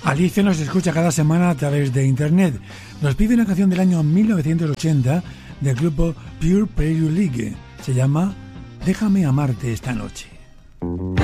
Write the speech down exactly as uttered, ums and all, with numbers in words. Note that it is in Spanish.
Alicia nos escucha cada semana a través de internet. Nos pide una canción del año mil novecientos ochenta del grupo Pure Prairie League. Se llama Déjame amarte esta noche.